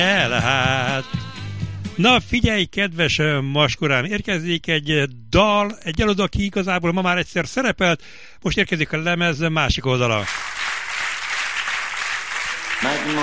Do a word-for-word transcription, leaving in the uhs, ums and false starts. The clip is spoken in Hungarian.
lehet. Na figyelj, kedves maskorám, érkezik egy dal, egy előadó, aki igazából ma már egyszer szerepelt, most érkezik a lemez másik oldala.